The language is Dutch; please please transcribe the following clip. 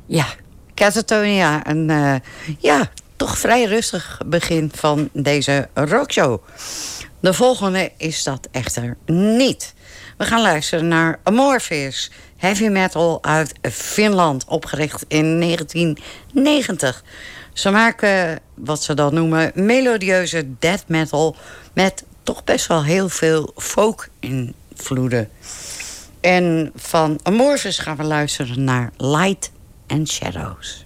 Ja, Catatonia. Een toch vrij rustig begin van deze rockshow. De volgende is dat echter niet. We gaan luisteren naar Amorphis. Heavy metal uit Finland, opgericht in 1990. Ze maken wat ze dan noemen melodieuze death metal met toch best wel heel veel folk-invloeden. En van Amorphis gaan we luisteren naar Light and Shadows.